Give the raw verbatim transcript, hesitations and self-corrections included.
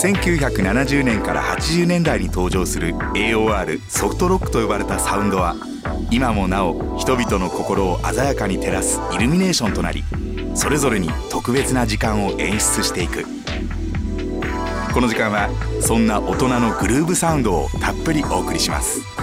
せんきゅうひゃくななじゅうねんからはちじゅうねんだいに登場する エーオーアール ソフトロックと呼ばれたサウンドは、今もなお人々の心を鮮やかに照らすイルミネーションとなり、それぞれに特別な時間を演出していく。この時間はそんな大人のグルーヴサウンドをたっぷりお送りします。